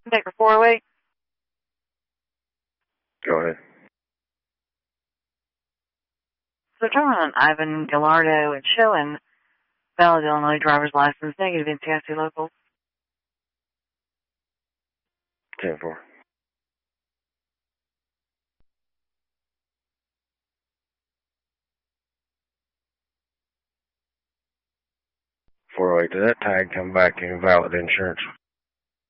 Decker 408. Go ahead. So determinant Ivan Gallardo and Chillin, valid Illinois driver's license, negative in Tallahassee local. 10-4. Does that tag come back to invalid insurance?